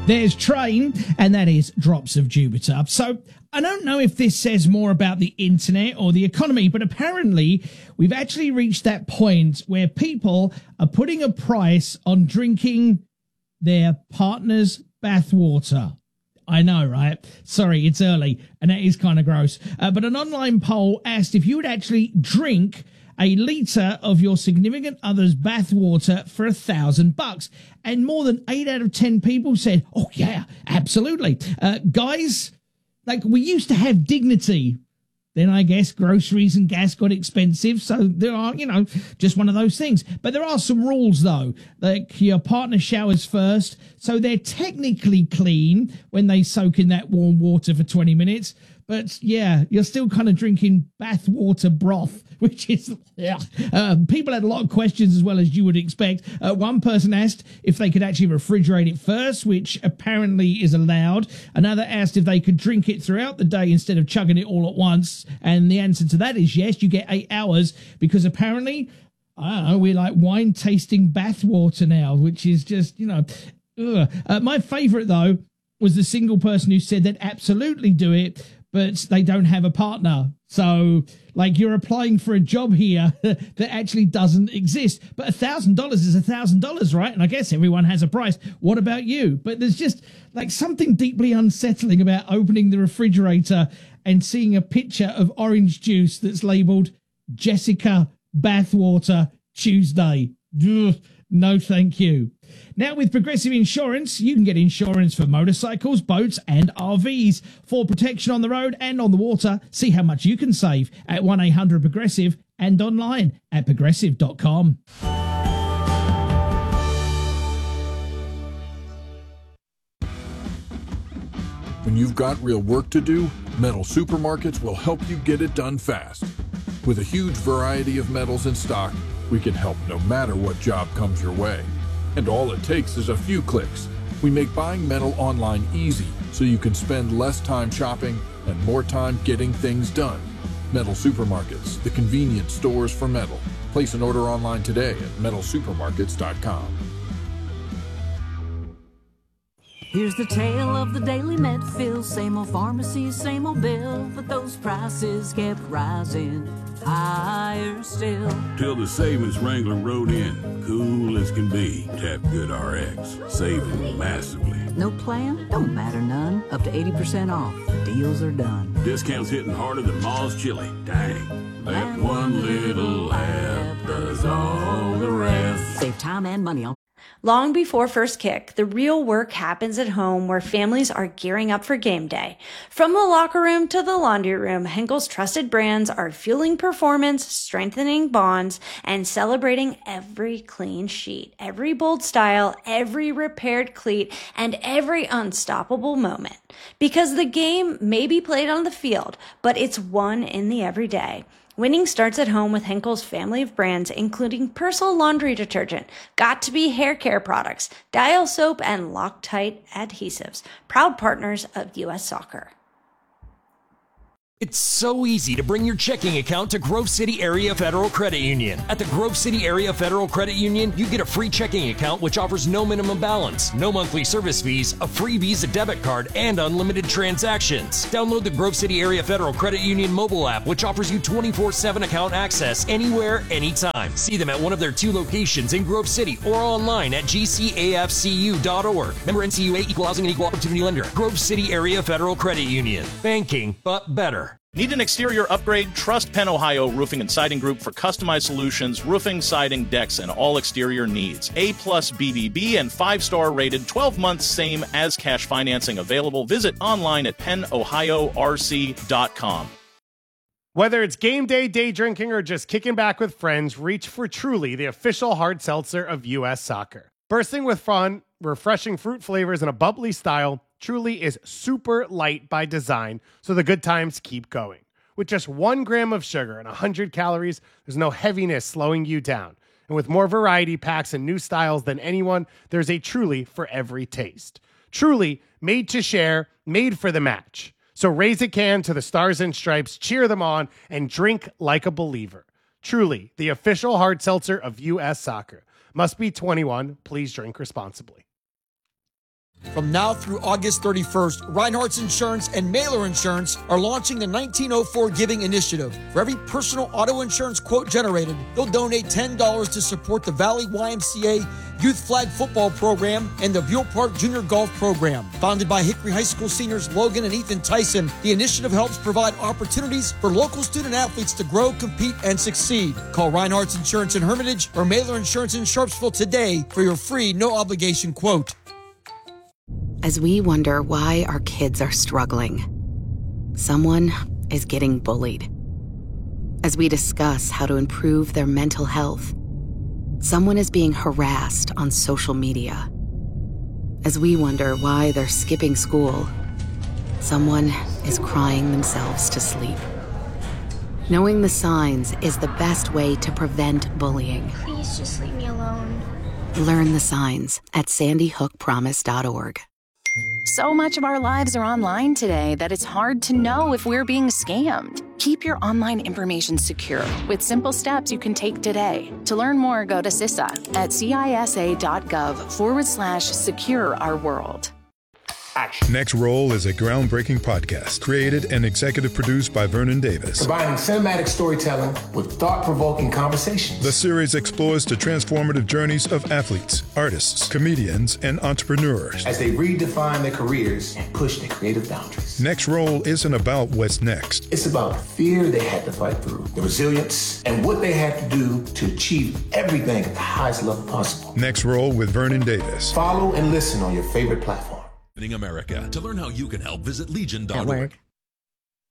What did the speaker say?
There's Train, and that is Drops of Jupiter. So I don't know if this says more about the internet or the economy, but apparently we've actually reached that point where people are putting a price on drinking their partner's bathwater. I know, right? Sorry, it's early, and that is kind of gross. But an online poll asked if you would actually drink a litre of your significant other's bathwater for $1,000. And more than 8 out of 10 people said, oh, yeah, absolutely. Guys, like, we used to have dignity. Then I guess groceries and gas got expensive. So there are, just one of those things. But there are some rules, though. Like, your partner showers first. So they're technically clean when they soak in that warm water for 20 minutes. But yeah, you're still kind of drinking bathwater broth, which is, people had a lot of questions as well, as you would expect. One person asked if they could actually refrigerate it first, which apparently is allowed. Another asked if they could drink it throughout the day instead of chugging it all at once. And the answer to that is yes, you get 8 hours, because apparently, I don't know, we're like wine tasting bathwater now, which is just, my favorite, though, was the single person who said they'd absolutely do it, but they don't have a partner. So, like, you're applying for a job here that actually doesn't exist. But $1,000 is $1,000, right? And I guess everyone has a price. What about you? But there's just, like, something deeply unsettling about opening the refrigerator and seeing a picture of orange juice that's labelled Jessica Bathwater Tuesday. Ugh, no, thank you. Now, with Progressive Insurance, you can get insurance for motorcycles, boats, and RVs for protection on the road and on the water. See how much you can save at 1-800-PROGRESSIVE and online at progressive.com. When you've got real work to do, Metal Supermarkets will help you get it done fast. With a huge variety of metals in stock, we can help no matter what job comes your way. And all it takes is a few clicks. We make buying metal online easy, so you can spend less time shopping and more time getting things done. Metal Supermarkets, the convenient stores for metal. Place an order online today at metalsupermarkets.com. Here's the tale of the daily Medfill. Same old pharmacy, same old bill, but those prices kept rising higher still. Till the savings wrangler rode in, cool as can be. Tap Good RX, saving massively. No plan? Don't matter none. Up to 80% off. The deals are done. Discounts hitting harder than Ma's chili. Dang. That one little app does all the rest. Save time and money on. Long before first kick, the real work happens at home, where families are gearing up for game day. From the locker room to the laundry room, Henkel's trusted brands are fueling performance, strengthening bonds, and celebrating every clean sheet, every bold style, every repaired cleat, and every unstoppable moment. Because the game may be played on the field, but it's won in the everyday. Winning starts at home with Henkel's family of brands, including Persil laundry detergent, Got2b hair care products, Dial soap, and Loctite adhesives. Proud partners of U.S. Soccer. It's so easy to bring your checking account to Grove City Area Federal Credit Union. At the Grove City Area Federal Credit Union, you get a free checking account which offers no minimum balance, no monthly service fees, a free Visa debit card, and unlimited transactions. Download the Grove City Area Federal Credit Union mobile app, which offers you 24/7 account access anywhere, anytime. See them at one of their 2 locations in Grove City or online at gcafcu.org. Member NCUA, Equal Housing and Equal Opportunity Lender. Grove City Area Federal Credit Union. Banking, but better. Need an exterior upgrade? Trust Penn Ohio Roofing and Siding Group for customized solutions, roofing, siding, decks, and all exterior needs. A+ BBB and 5-star rated, 12 months same as cash financing available. Visit online at pennohiorc.com. Whether it's game day, day drinking, or just kicking back with friends, reach for Truly, the official hard seltzer of U.S. Soccer. Bursting with fun, refreshing fruit flavors, and a bubbly style, Truly is super light by design, so the good times keep going. With just 1 gram of sugar and 100 calories, there's no heaviness slowing you down. And with more variety packs and new styles than anyone, there's a Truly for every taste. Truly, made to share, made for the match. So raise a can to the Stars and Stripes, cheer them on, and drink like a believer. Truly, the official hard seltzer of U.S. Soccer. Must be 21. Please drink responsibly. From now through August 31st, Reinhardt's Insurance and Mailer Insurance are launching the 1904 Giving Initiative. For every personal auto insurance quote generated, they'll donate $10 to support the Valley YMCA Youth Flag Football Program and the Buell Park Junior Golf Program. Founded by Hickory High School seniors Logan and Ethan Tyson, the initiative helps provide opportunities for local student athletes to grow, compete, and succeed. Call Reinhardt's Insurance in Hermitage or Mailer Insurance in Sharpsville today for your free, no-obligation quote. As we wonder why our kids are struggling, someone is getting bullied. As we discuss how to improve their mental health, someone is being harassed on social media. As we wonder why they're skipping school, someone is crying themselves to sleep. Knowing the signs is the best way to prevent bullying. Please just leave me alone. Learn the signs at sandyhookpromise.org. So much of our lives are online today that it's hard to know if we're being scammed. Keep your online information secure with simple steps you can take today. To learn more, go to CISA at cisa.gov/secure our world. Next Roll is a groundbreaking podcast created and executive produced by Vernon Davis. Combining cinematic storytelling with thought-provoking conversations. The series explores the transformative journeys of athletes, artists, comedians, and entrepreneurs as they redefine their careers and push their creative boundaries. Next Roll isn't about what's next. It's about the fear they had to fight through, the resilience, and what they had to do to achieve everything at the highest level possible. Next Roll with Vernon Davis. Follow and listen on your favorite platform. America. To learn how you can help, visit legion.org.